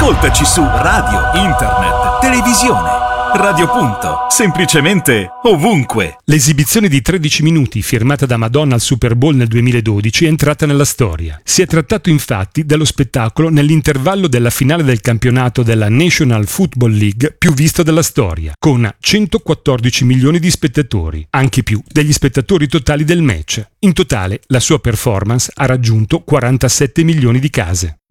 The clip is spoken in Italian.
Ascoltaci su radio, internet, televisione. Radio Punto, semplicemente ovunque. L'esibizione di 13 minuti firmata da Madonna al Super Bowl nel 2012 è entrata nella storia. Si è trattato infatti dello spettacolo nell'intervallo della finale del campionato della National Football League più visto della storia, con 114 milioni di spettatori, anche più degli spettatori totali del match. In totale la sua performance ha raggiunto 47 milioni di case.